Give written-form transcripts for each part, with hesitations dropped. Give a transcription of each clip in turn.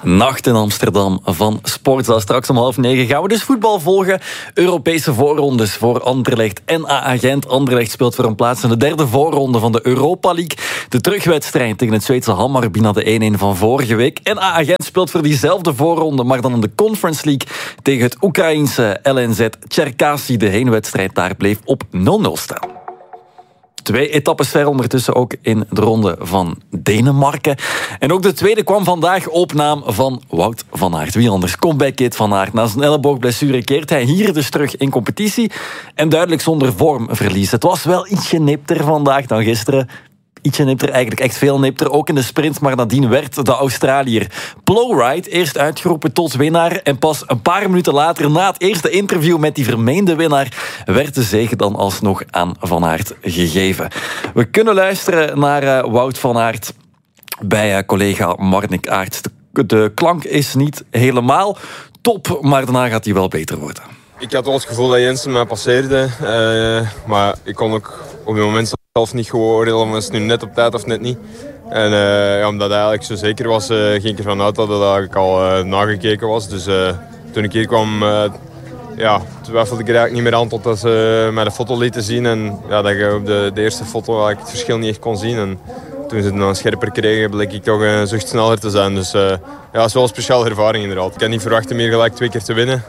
Nacht in Amsterdam van Sportza. Straks om 8:30 gaan we dus voetbal volgen. Europese voorrondes voor Anderlecht en AA Gent. Anderlecht speelt voor een plaats in de derde voorronde van de Europa League. De terugwedstrijd tegen het Zweedse Hammarby na de 1-1 van vorige week. En AA Gent speelt voor diezelfde voorronde, maar dan in de Conference League tegen het Oekraïense LNZ Cherkasy. De heenwedstrijd daar bleef op 0-0 staan. 2 etappes ver ondertussen ook in de ronde van Denemarken. En ook de tweede kwam vandaag op naam van Wout van Aert. Wie anders? Comeback-kid Van Aert. Na zijn elleboogblessure keert hij hier dus terug in competitie. En duidelijk zonder vormverlies. Het was wel ietsje nipter vandaag dan gisteren. Ietsje nipter, eigenlijk echt veel nipter. Ook in de sprint, maar nadien werd de Australiër Plowright eerst uitgeroepen tot winnaar. En pas een paar minuten later, na het eerste interview met die vermeende winnaar, werd de zege dan alsnog aan Van Aert gegeven. We kunnen luisteren naar Wout van Aert bij collega Marnik Aerts. De klank is niet helemaal top, maar daarna gaat hij wel beter worden. Ik had wel het gevoel dat Jensen mij passeerde, maar ik kon ook op het moment zelf niet gewoon oordelen of het nu net op tijd of net niet. En omdat hij eigenlijk zo zeker was, ging ik ervan uit dat ik al nagekeken was. Dus toen ik hier kwam, twijfelde ik er eigenlijk niet meer aan totdat ze mij de foto lieten zien. En ja, dat je op de eerste foto eigenlijk het verschil niet echt kon zien. En toen ze het dan scherper kregen, bleek ik toch een zucht sneller te zijn. Dus het is wel een speciale ervaring inderdaad. Ik kan niet verwachten meer gelijk 2 keer te winnen.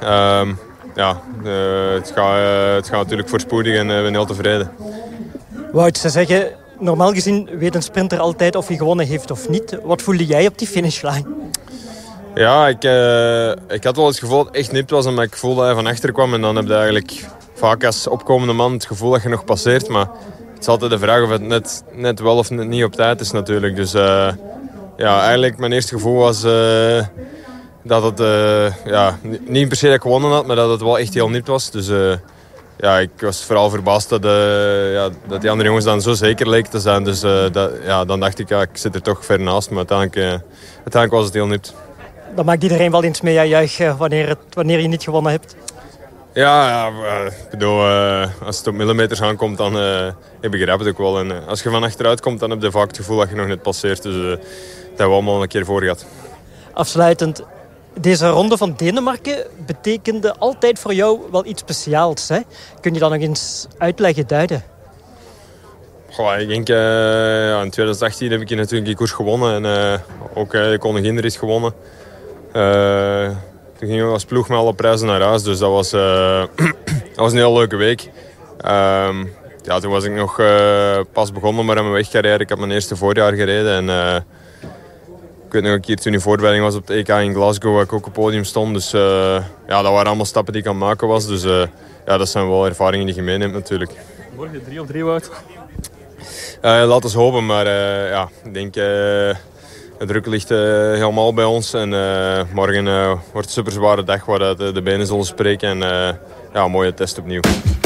Het gaat natuurlijk voorspoedig en ik ben heel tevreden. Wout, ze zeggen, normaal gezien weet een sprinter altijd of hij gewonnen heeft of niet. Wat voelde jij op die finishlijn? Ja, ik had wel het gevoel dat het echt nipt was, omdat ik voelde dat hij van achter kwam. En dan heb je eigenlijk vaak als opkomende man het gevoel dat je nog passeert. Maar het is altijd de vraag of het net wel of net niet op tijd is natuurlijk. Dus eigenlijk mijn eerste gevoel was dat het niet per se dat ik gewonnen had, maar dat het wel echt heel nipt was. Dus ik was vooral verbaasd dat die andere jongens dan zo zeker leken te zijn. Dus dan dacht ik, ik zit er toch ver naast. Maar uiteindelijk was het heel nipt. Dan maakt iedereen wel eens mee aan juichen wanneer je niet gewonnen hebt. Ik bedoel, als het op millimeters aankomt, dan ik begrijp het ook wel. En als je van achteruit komt, dan heb je vaak het gevoel dat je nog net passeert. Dus dat hebben we allemaal een keer voor gehad. Afsluitend, deze ronde van Denemarken betekende altijd voor jou wel iets speciaals, hè? Kun je dat nog eens uitleggen, duiden? Ik denk, in 2018 heb ik hier natuurlijk die koers gewonnen. En ook de koninginrit gewonnen. Toen gingen we als ploeg met alle prijzen naar huis. Dus dat was een heel leuke week. Toen was ik nog pas begonnen met mijn wegcarrière. Ik had mijn eerste voorjaar gereden. En ik weet nog een keer toen in voorbereiding was op het EK in Glasgow, waar ik ook op het podium stond. Dus dat waren allemaal stappen die ik aan het maken was. Dus dat zijn wel ervaringen die je meeneemt natuurlijk. Morgen 3 op 3, Wout? Laat ons hopen, maar ik denk de druk ligt helemaal bij ons. En morgen wordt een super zware dag waar de benen zullen spreken. En een mooie test opnieuw.